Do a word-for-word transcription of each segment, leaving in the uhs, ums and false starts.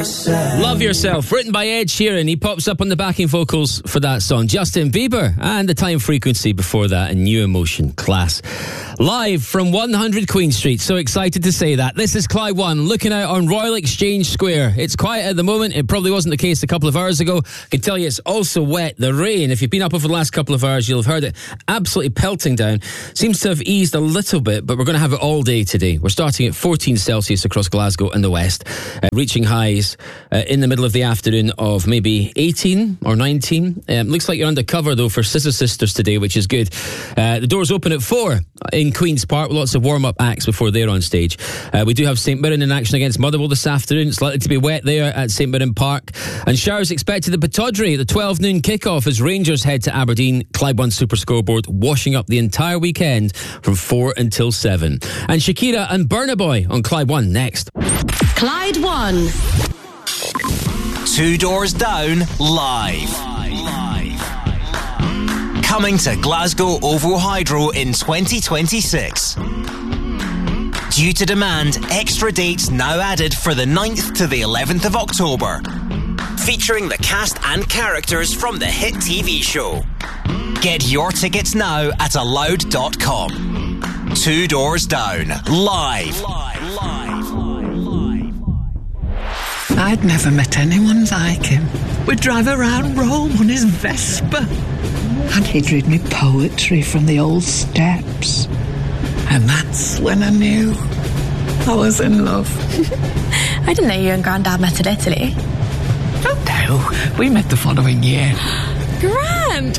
yourself. Love Yourself, written by Ed Sheeran. He pops up on the backing vocals for that song. Justin Bieber, and The Time Frequency before that, and New Emotion, class. Live from one hundred Queen Street. So excited to say that. This is Clyde One, looking out on Royal Exchange Square. It's quiet at the moment. It probably wasn't the case a couple of hours ago. I can tell you it's also wet. The rain, if you've been up over the last couple of hours, you'll have heard it absolutely pelting down. Seems to have eased a little bit, but we're going to have it all day today. We're starting at fourteen Celsius across Glasgow and the west, uh, reaching highs uh, in the middle of the afternoon of maybe eighteen or nineteen. Um, looks like you're undercover, though, for Scissor Sisters today, which is good. Uh, the doors open at four in Queen's Park, with lots of warm-up acts before they're on stage. Uh, we do have St Mirren in action against Motherwell this afternoon. It's likely to be wet there at St Mirren Park. And showers expected at Pittodrie at the twelve noon kickoff as Rangers head to Aberdeen. Clyde One Super Scoreboard washing up the entire weekend from four until seven. And Shakira and Burna Boy on Clyde One next. Clyde One. Two Doors Down, live. Coming to Glasgow OVO Hydro in twenty twenty-six. Due to demand, extra dates now added for the ninth to the eleventh of October. Featuring the cast and characters from the hit T V show. Get your tickets now at allowed dot com. Two Doors Down, live. I'd never met anyone like him. We'd drive around Rome on his Vespa. And he'd read me poetry from the old steps. And that's when I knew I was in love. I didn't know you and Grandad met in Italy. Oh no, we met the following year. Grand!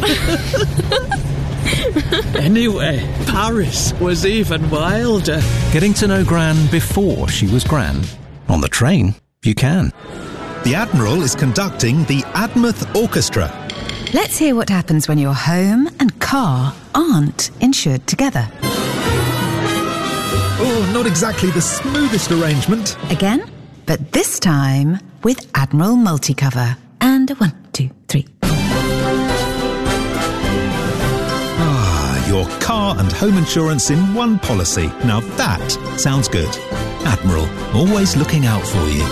Anyway, Paris was even wilder. Getting to know Gran before she was Gran. On the train, you can. The Admiral is conducting the Admouth Orchestra. Let's hear what happens when your home and car aren't insured together. Oh, not exactly the smoothest arrangement. Again, but this time with Admiral Multicover. And a one, two, three. Ah, your car and home insurance in one policy. Now that sounds good. Admiral, always looking out for you.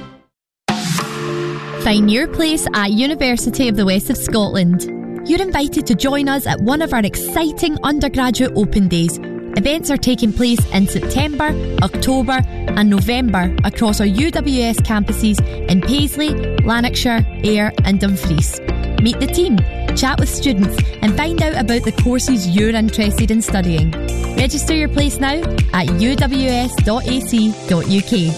Find your place at University of the West of Scotland. You're invited to join us at one of our exciting undergraduate open days. Events are taking place in September, October and November across our U W S campuses in Paisley, Lanarkshire, Ayr and Dumfries. Meet the team, chat with students and find out about the courses you're interested in studying. Register your place now at u w s dot a c dot u k.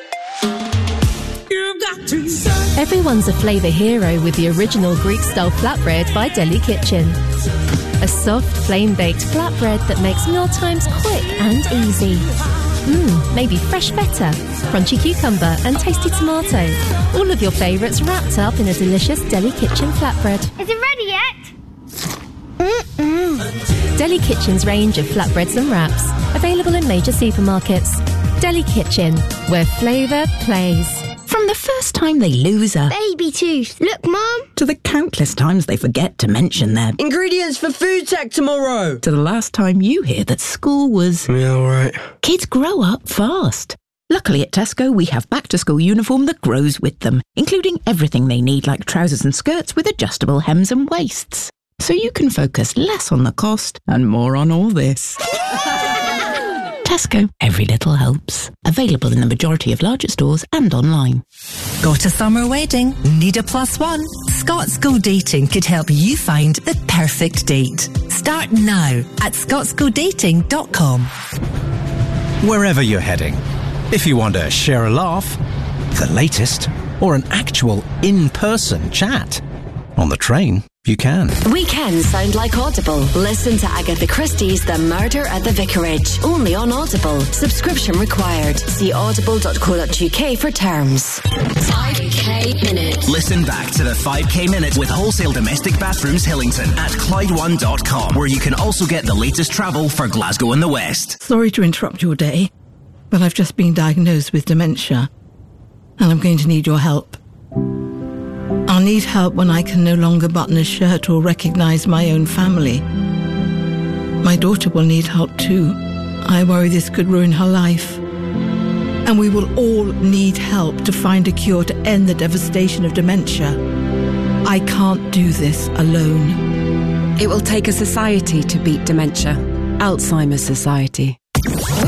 Everyone's a flavour hero with the original Greek-style flatbread by Deli Kitchen. A soft, flame-baked flatbread that makes mealtimes quick and easy. Mmm, maybe fresh feta, crunchy cucumber and tasty tomato. All of your favourites wrapped up in a delicious Deli Kitchen flatbread. Is it ready yet? Mm-mm. Deli Kitchen's range of flatbreads and wraps, available in major supermarkets. Deli Kitchen, where flavour plays. From the first time they lose a baby tooth. Look, Mum. To the countless times they forget to mention their ingredients for food tech tomorrow. To the last time you hear that school was... Yeah, all right. Kids grow up fast. Luckily at Tesco, we have back-to-school uniform that grows with them, including everything they need like trousers and skirts with adjustable hems and waists. So you can focus less on the cost and more on all this. Tesco, every little helps. Available in the majority of larger stores and online. Got a summer wedding? Need a plus one? Scots Go Dating could help you find the perfect date. Start now at scots go dating dot com. Wherever you're heading, if you want to share a laugh, the latest, or an actual in-person chat, on the train, you can. Weekends sound like Audible. Listen to Agatha Christie's The Murder at the Vicarage, only on Audible. Subscription required. See audible dot co dot u k for terms. five K Minute. Listen back to the five K Minute with Wholesale Domestic Bathrooms Hillington at clyde one dot com, where you can also get the latest travel for Glasgow and the West. Sorry to interrupt your day, but I've just been diagnosed with dementia, and I'm going to need your help. I'll need help when I can no longer button a shirt or recognise my own family. My daughter will need help too. I worry this could ruin her life. and we will all need help to find a cure to end the devastation of dementia. I can't do this alone. It will take a society to beat dementia. Alzheimer's Society.